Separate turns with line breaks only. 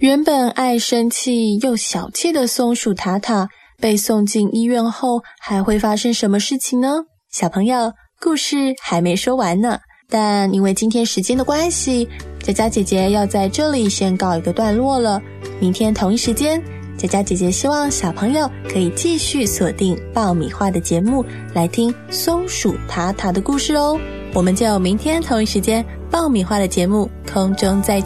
原本爱生气又小气的松鼠塔塔被送进医院后，还会发生什么事情呢？小朋友，故事还没说完呢，但因为今天时间的关系，佳佳姐姐要在这里先告一个段落了。明天同一时间，佳佳姐姐希望小朋友可以继续锁定爆米花的节目，来听松鼠塔塔的故事哦。我们就明天同一时间爆米花的节目空中再见。